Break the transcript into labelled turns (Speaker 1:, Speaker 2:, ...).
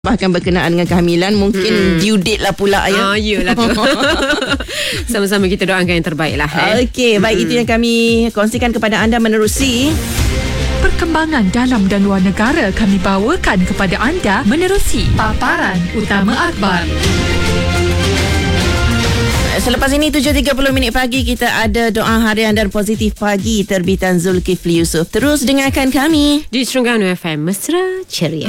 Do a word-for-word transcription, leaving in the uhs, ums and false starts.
Speaker 1: bahkan berkenaan dengan kehamilan, mungkin hmm. due date lah pula ya.
Speaker 2: Ah, iyalah tu. Sama-sama kita doakan yang terbaik lah. Eh.
Speaker 1: Okey, baik, hmm. itu yang kami kongsikan kepada anda menerusi
Speaker 3: perkembangan dalam dan luar negara kami bawakan kepada anda menerusi paparan utama akhbar.
Speaker 1: Selepas ini tujuh tiga puluh minit pagi kita ada doa harian dan positif pagi terbitan Zulkifli Yusof. Terus dengarkan kami
Speaker 2: di Terengganu F M Mesra Ceria.